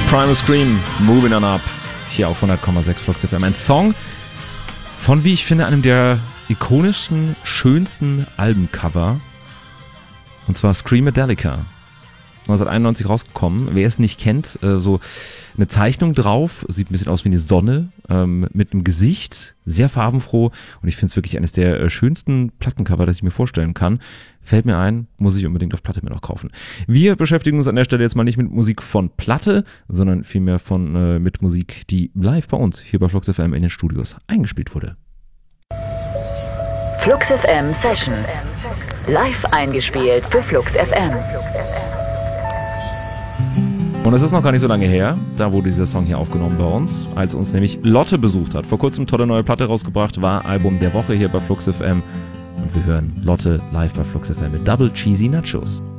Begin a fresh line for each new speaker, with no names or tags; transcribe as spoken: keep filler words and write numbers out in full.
Primal Scream, Moving On Up, hier auf hundert Komma sechs Flux F M. Ein Song von, wie ich finde, einem der ikonischsten, schönsten Albencover. Und zwar Screamadelica. neunzehnhunderteinundneunzig rausgekommen. Wer es nicht kennt, äh, so eine Zeichnung drauf, sieht ein bisschen aus wie eine Sonne, ähm, mit einem Gesicht, sehr farbenfroh, und ich finde es wirklich eines der äh, schönsten Plattencover, das ich mir vorstellen kann. Fällt mir ein, muss ich unbedingt auf Platte mir noch kaufen. Wir beschäftigen uns an der Stelle jetzt mal nicht mit Musik von Platte, sondern vielmehr von äh, mit Musik, die live bei uns hier bei Flux F M in den Studios eingespielt wurde.
Flux F M Sessions. Live eingespielt für Flux F M.
Und es ist noch gar nicht so lange her, da wurde dieser Song hier aufgenommen bei uns, als uns nämlich Lotte besucht hat. Vor kurzem tolle neue Platte rausgebracht, war Album der Woche hier bei Flux F M. Und wir hören Lotte live bei Flux F M mit Double Cheesy Nachos.